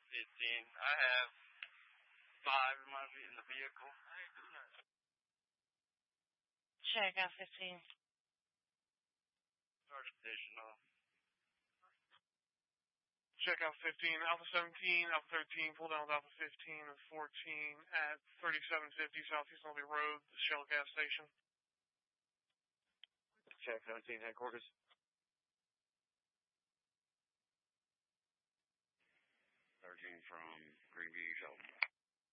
15. I have 5 in the vehicle. Check out 15. First additional. Check out 15, Alpha 17, Alpha 13, pull down with Alpha 15 and 14 at 3750 Southeast Nolby Road, the Shell gas station. Check 17, headquarters.